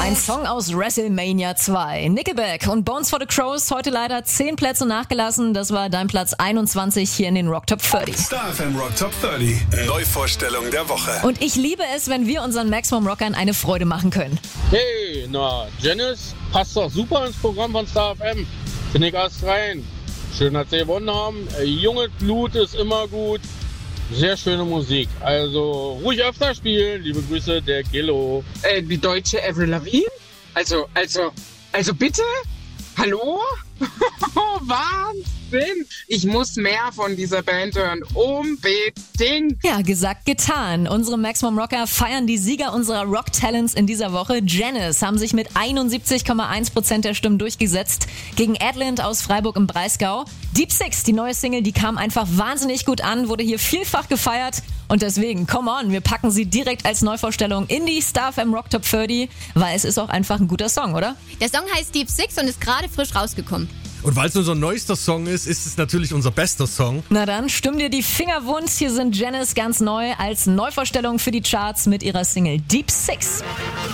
Ein Song aus WrestleMania 2. Nickelback und Bones for the Crows heute leider 10 Plätze nachgelassen. Das war dein Platz 21 hier in den Rock Top 30. Star FM Rock Top 30. Neuvorstellung der Woche. Und ich liebe es, wenn wir unseren Maximum Rockern eine Freude machen können. Hey, na, Janice passt doch super ins Programm von Star FM. Finde ich erst rein. Schön, dass sie gewonnen haben. Junges Blut ist immer gut. Sehr schöne Musik. Also ruhig öfter spielen. Liebe Grüße, der Gillo. Die deutsche Avril Lavigne? Also bitte? Hallo? Wahnsinn! Ich muss mehr von dieser Band hören. Unbedingt! Ja, gesagt, getan. Unsere Maximum Rocker feiern die Sieger unserer Rock Talents in dieser Woche. Janice haben sich mit 71,1% der Stimmen durchgesetzt gegen Adland aus Freiburg im Breisgau. Deep Six, die neue Single, die kam einfach wahnsinnig gut an, wurde hier vielfach gefeiert. Und deswegen, come on, wir packen sie direkt als Neuvorstellung in die Star FM Rock Top 30, weil es ist auch einfach ein guter Song, oder? Der Song heißt Deep Six und ist gerade frisch rausgekommen. Und weil es unser neuester Song ist es natürlich unser bester Song. Na dann, stimm dir die Finger wund. Hier sind Janice ganz neu als Neuvorstellung für die Charts mit ihrer Single Deep Six.